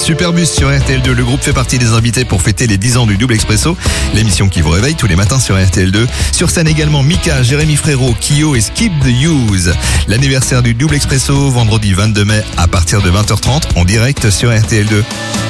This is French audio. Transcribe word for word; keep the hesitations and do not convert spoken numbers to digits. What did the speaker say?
Superbus sur R T L deux. Le groupe fait partie des invités pour fêter les dix ans du Double Expresso, l'émission qui vous réveille tous les matins sur R T L deux. Sur scène également Mika, Jérémy Frérot, Kyo et Skip the Use. L'anniversaire du Double Expresso, vendredi vingt-deux mai à partir de vingt heures trente en direct sur R T L deux.